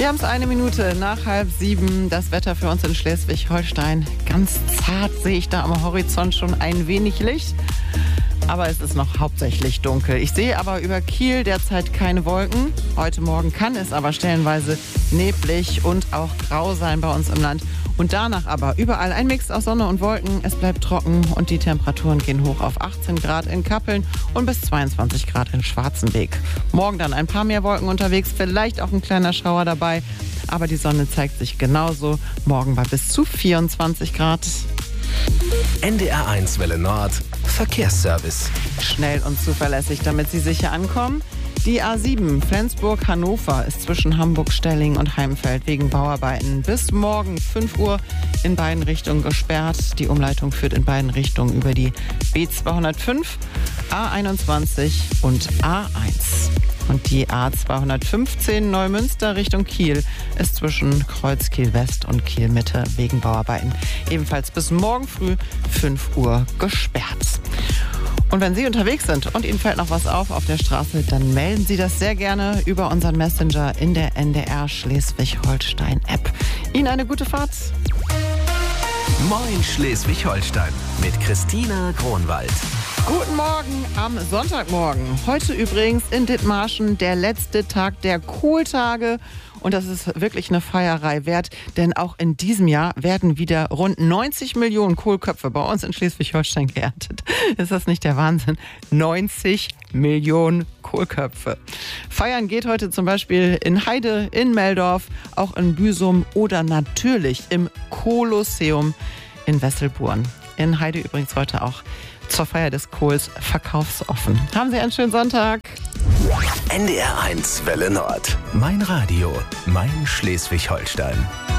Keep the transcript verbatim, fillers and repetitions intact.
Wir haben es eine Minute nach halb sieben. Das Wetter für uns in Schleswig-Holstein. Ganz zart sehe ich da am Horizont schon ein wenig Licht. Aber es ist noch hauptsächlich dunkel. Ich sehe aber über Kiel derzeit keine Wolken. Heute Morgen kann es aber stellenweise neblig und auch grau sein bei uns im Land. Und danach aber überall ein Mix aus Sonne und Wolken. Es bleibt trocken und die Temperaturen gehen hoch auf achtzehn Grad in Kappeln und bis zweiundzwanzig Grad in Schwarzenbeek. Morgen dann ein paar mehr Wolken unterwegs, vielleicht auch ein kleiner Schauer dabei. Aber die Sonne zeigt sich genauso. Morgen bei bis zu vierundzwanzig Grad. N D R eins Welle Nord, Verkehrsservice. Schnell und zuverlässig, damit Sie sicher ankommen. Die A sieben Flensburg-Hannover ist zwischen Hamburg-Stelling und Heimfeld wegen Bauarbeiten bis morgen fünf Uhr in beiden Richtungen gesperrt. Die Umleitung führt in beiden Richtungen über die B zweihundertfünf, A einundzwanzig und A eins. Und die A zweihundertfünfzehn Neumünster Richtung Kiel ist zwischen Kreuzkiel West und Kiel Mitte wegen Bauarbeiten ebenfalls bis morgen früh fünf Uhr gesperrt. Und wenn Sie unterwegs sind und Ihnen fällt noch was auf auf der Straße, dann melden Sie das sehr gerne über unseren Messenger in der N D R Schleswig-Holstein-App. Ihnen eine gute Fahrt. Moin Schleswig-Holstein mit Christina Kronwald. Guten Morgen am Sonntagmorgen. Heute übrigens in Dithmarschen der letzte Tag der Kohltage. Und das ist wirklich eine Feierei wert, denn auch in diesem Jahr werden wieder rund neunzig Millionen Kohlköpfe bei uns in Schleswig-Holstein geerntet. Ist das nicht der Wahnsinn? neunzig Millionen Kohlköpfe. Feiern geht heute zum Beispiel in Heide, in Meldorf, auch in Büsum oder natürlich im Kolosseum in Wesselburen. In Heide übrigens heute auch zur Feier des Kohls verkaufsoffen. Haben Sie einen schönen Sonntag. N D R eins Welle Nord. Mein Radio, mein Schleswig-Holstein.